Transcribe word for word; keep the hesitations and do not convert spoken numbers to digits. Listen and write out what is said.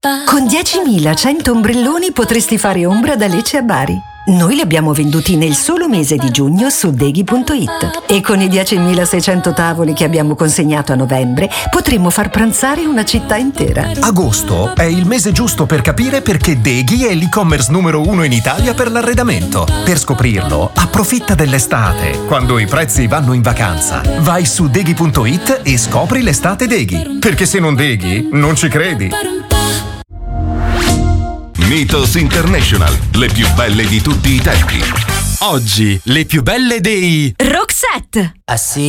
Con diecimilacento ombrelloni potresti fare ombra da Lecce a Bari. Noi li abbiamo venduti nel solo mese di giugno su deghi punto it e con i diecimilaseicento tavoli che abbiamo consegnato a novembre potremmo far pranzare una città intera. Agosto è il mese giusto per capire perché Deghi è l'e-commerce numero uno in Italia per l'arredamento. Per scoprirlo, approfitta dell'estate, quando i prezzi vanno in vacanza. Vai su deghi punto it e scopri l'estate Deghi, perché se non Deghi, non ci credi. Mythos International, le più belle di tutti i tempi. Oggi, le più belle dei Roxette. Ah sì?